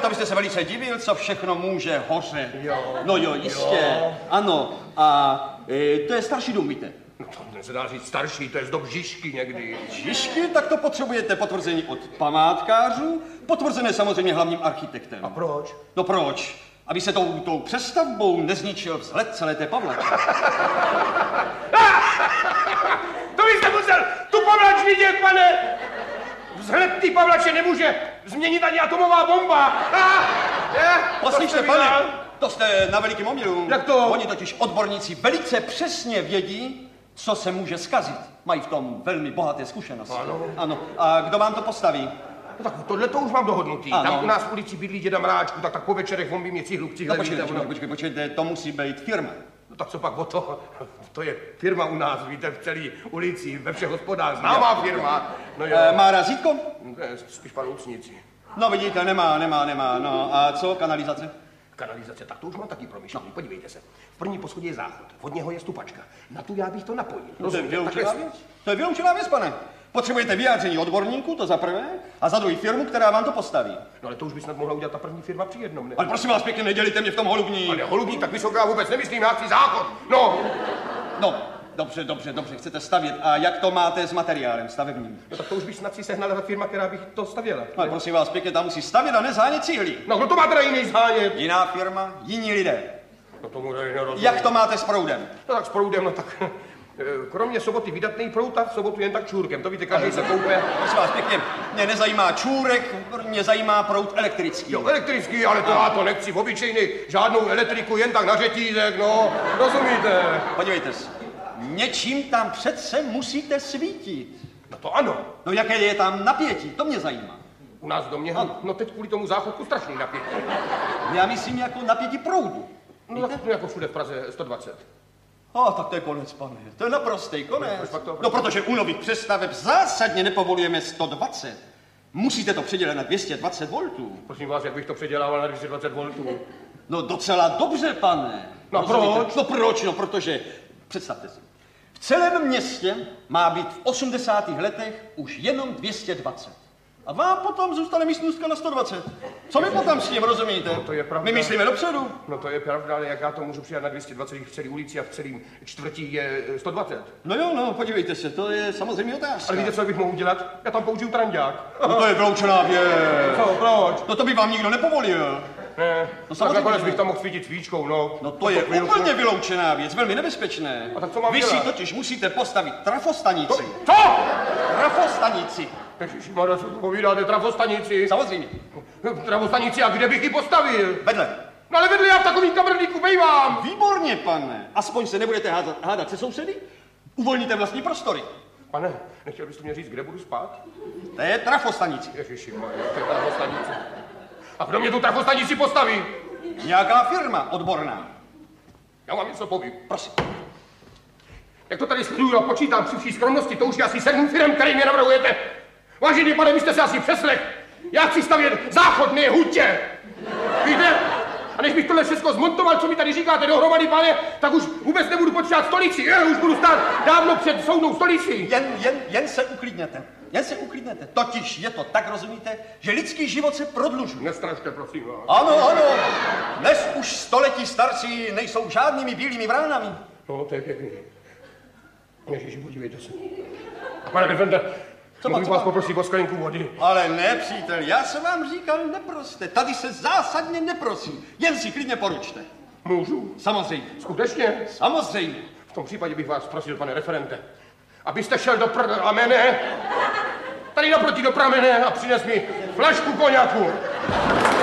to byste se velice divil, co všechno může hořet. Jo. No jo, jistě. Jo. Ano. A to je starší dům, víte? No to se dá říct starší, to je z dob Žižky někdy. Žižky? Tak to potřebujete potvrzení od památkářů, potvrzené samozřejmě hlavním architektem. A proč? No proč? Aby se tou přestavbou nezničil vzhled celé té Pavlače. To byste musel tu Pavlač vidět, pane! Vzhled té Pavlače nemůže změnit ani atomová bomba. Poslyšte, pane, to jste na velikým omylu. Jak to? Oni totiž odborníci velice přesně vědí, co se může zkazit. Mají v tom velmi bohaté zkušenosti. Ano. A kdo vám to postaví? No tak tohle to už mám dohodnutý. Ano. Tam u nás v ulici bydlí děda Mráčku, tak po večerech on by mě cihlu k cihle. Počkejte, to musí být firma. No tak co pak o to? To je firma u nás, víte, v celé ulici, ve všech hospodách, známá firma. No jo. Má razítko? Spíš paloucnici. No vidíte, nemá. No a co, kanalizace? Kanalizace, tak to už mám taky promyšlený. Podívejte se. V první poschodě je záchod, od něho je stupačka. Na tu já bych to napojil. No to je vyloučená věc. To je vyloučená věc, pane. Potřebujete vyjádření odborníků, to za prvé, a za druhý firmu, která vám to postaví. No ale to už by snad mohla udělat ta první firma při jednom, ne? Ale prosím vás pěkně, nedělíte mě v tom holubní. Ale holubník, tak vysoká vůbec nemyslím, já chci záchod. No, dobře, chcete stavět. A jak to máte s materiálem stavebním? no tak to už by snad si sehnala ta firma, která bych to stavěla. Ale prosím vás pěkně, tam musí stavět a nezánět cihly. No kdo to má teda jiný zhánět? Jiná firma, jiní lidé. No tomu nerozumím. Jak to máte s proudem? No tak s proudem, no tak... Kromě soboty vydatný proud a v sobotu jen tak čůrkem. To víte, každý se koupe. Prosím vás pěkně, mě nezajímá čůrek, mě zajímá proud elektrický. Jo, elektrický, ale to já to nechci. Obyčejný, žádnou elektriku, jen tak na řetízek, no. Rozumíte? Podívejte se, něčím tam přece musíte svítit. No to ano. No jaké je tam napětí, to mě zajímá. U nás v domě, no teď kvůli tomu záchodku strašný napětí. Já myslím jako napětí proudu. No tak jako všude v Praze 120. Tak to je konec, pane. To je naprostý konec. No, protože u nových přestaveb zásadně nepovolujeme 120. Musíte to předělat na 220 voltů. Prosím vás, jak bych to předělával na 220 voltů? No docela dobře, pane. No proč? No proč? No protože, představte si, v celém městě má být v 80. letech už jenom 220. A vám potom zůstane místnostka na 120. Co my potom s tím, rozumíte? No to je pravda. My myslíme dopředu. No to je pravda, ale jak já to můžu přidat na 220, v celé ulici a v celém čtvrtí je 120. No jo, no, podívejte se, to je samozřejmě otázka. Ale víte, co bych mohl udělat? Já tam použiju trandák. No to je vyloučená věc. Co, proč? No to by vám nikdo nepovolil. Ne, No tak nakonec bych tam mohl svítit svíčkou, no. No to je úplně vyloučená věc, velmi nebezpečné. A tak co mám Vy si dělat? totiž musíte postavit trafostanici. Co? Trafostanici. Ježišmarja, co povídáte, trafostanici? Samozřejmě. Trafostanici, a kde bych ji postavil? Vedle. No ale vedle já v takovým kabrlíku bejvám. Výborně, pane. Aspoň se nebudete hádat se sousedy? Uvolníte vlastní prostory. Pane, nechtěl byste mě říct, kde budu spát? To je trafostanici. Ježišmarja, to je trafostanice. A kdo mě tu trafostanici postaví? Nějaká firma odborná. Já vám něco povím. Prosím. Jak to tady sleduju a počítám při vší skromnosti, to už je asi 7 firm, který mě navrhujete. Vážený pane, vy jste se asi přeslech. Já chci stavět záchodné hutě. Víte? A než bych tohle všechno zmontoval, co mi tady říkáte dohromady, pane, tak už vůbec nebudu potřebovat stolici. Už budu stát dávno před soudnou stolicí. Jen se uklidněte. Totiž je to tak, rozumíte, že lidský život se prodlužuje. Nestrašte, prosím vás. Ano. Dnes už století starci nejsou žádnými bílými vránami. No, to je pěkný. Ježiši, podívejte se. Pane Defende, mohu vás poprosit o sklenku vody? Ale ne, přítel, já jsem vám říkal, neproste. Tady se zásadně neprosí. Jen si klidně poručte. Můžu? Samozřejmě. Skutečně? Samozřejmě. V tom případě bych vás prosil, pane referente, abyste šel do pramene, tady naproti do pramene a přines mi flašku koněku.